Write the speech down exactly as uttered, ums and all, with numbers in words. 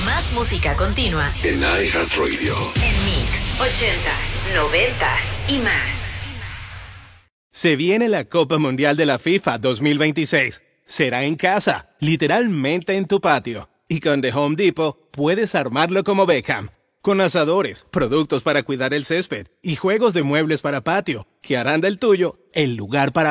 Más música continua en iHeartRadio. En Mix, ochentas, noventas y más. Se viene la Copa Mundial de la FIFA dos mil veintiséis. Será en casa, literalmente en tu patio. Y con The Home Depot puedes armarlo como Beckham. Con asadores, productos para cuidar el césped y juegos de muebles para patio, que harán del tuyo el lugar para